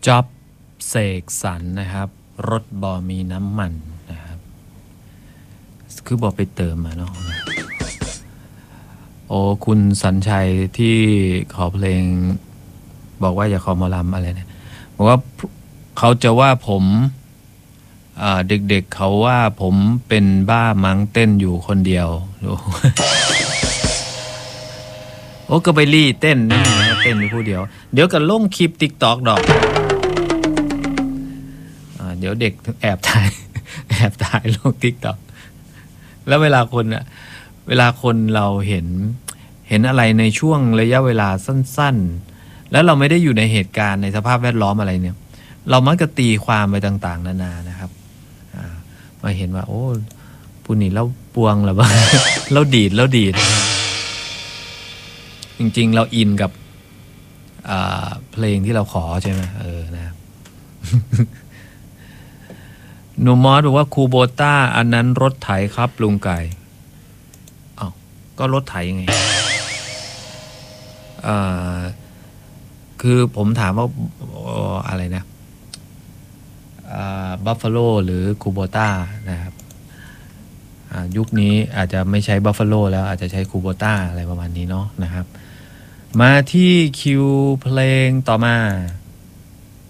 จ๊อบเสกสรรนะครับรถบอมีน้ำมันนะครับคือบอกไปเติมมาเนาะโอ้คุณสัญชัยที่ขอเพลงบอกว่าอย่าขอหมอลำอะไรเนี่ยบอกว่าเขาจะว่าผมเด็กๆเขาว่าผมเป็นบ้ามั้งเต้นอยู่คนเดียวโอ้ก็ไปรีเต้นนี่เต้นอยู่ผู้เดียวเดี๋ยวก็ลงคลิปติ๊กตอกดอกเดี๋ยวเด็กแอบถ่ายลงติ๊กตอกแล้วเวลาคนเราเห็นอะไรในช่วงระยะเวลาสั้นๆแล้วเราไม่ได้อยู่ในเหตุการณ์ในสภาพแวดล้อมอะไรเนี่ยเรามักจะตีความไปต่างๆนานานะครับมาเห็นว่าโอ้ผู้นี้เราปวงหรือว่า เราดีดจริงๆเราอินกับเพลงที่เราขอใช่ไหมนะครับ หนูมอสบอกว่าคูโบต้าอันนั้นรถไถครับลุงไก่อ้าวก็รถไถไงคือผมถามว่าอะไรนะบัฟฟาโลหรือคูโบต้านะครับยุคนี้อาจจะไม่ใช้บัฟฟาโลแล้วอาจจะใช้คูโบต้าอะไรประมาณนี้เนาะนะครับมาที่คิวเพลงต่อมา